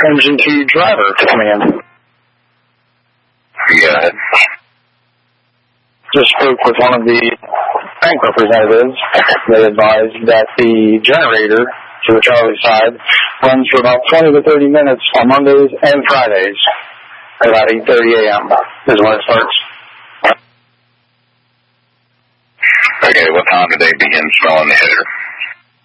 Engine 2 driver to come in. Go ahead. Just spoke with one of the bank representatives. They advised that the generator to the Charlie side runs for about 20 to 30 minutes on Mondays and Fridays at about 8:30 a.m. is when it starts. Okay, what time do they begin smelling the header?